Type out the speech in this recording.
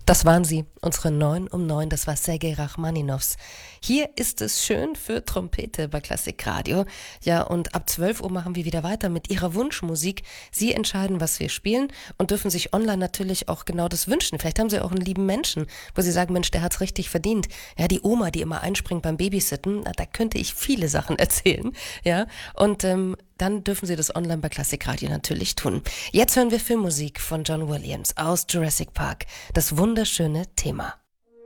Das waren sie, unsere 9 um 9, das war Sergei Rachmaninovs. Hier ist es schön für Trompete bei Klassikradio. Ja, und ab 12 Uhr machen wir wieder weiter mit Ihrer Wunschmusik. Sie entscheiden, was wir spielen und dürfen sich online natürlich auch genau das wünschen. Vielleicht haben Sie auch einen lieben Menschen, wo Sie sagen, Mensch, der hat's richtig verdient. Ja, die Oma, die immer einspringt beim Babysitten, da könnte ich viele Sachen erzählen. Ja, und dann dürfen Sie das online bei Klassikradio natürlich tun. Jetzt hören wir Filmmusik von John Williams aus Jurassic Park. Das wunderschöne Thema.